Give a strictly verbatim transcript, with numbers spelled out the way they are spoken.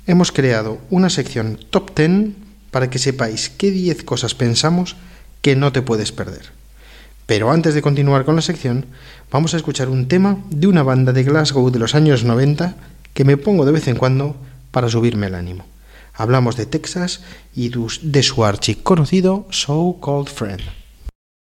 hemos creado una sección Top diez para que sepáis qué diez cosas pensamos que no te puedes perder. Pero antes de continuar con la sección, vamos a escuchar un tema de una banda de Glasgow de los años noventa que me pongo de vez en cuando para subirme el ánimo. Hablamos de Texas y de su archiconocido So Called Friend.